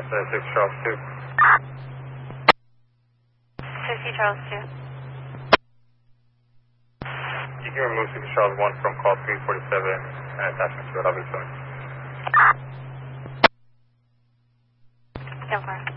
That's 6 Charles 2. 60 Charles 2. You can remove 6 Charles 1 from call 347 and attachment to it. I'll be soon. Go for it.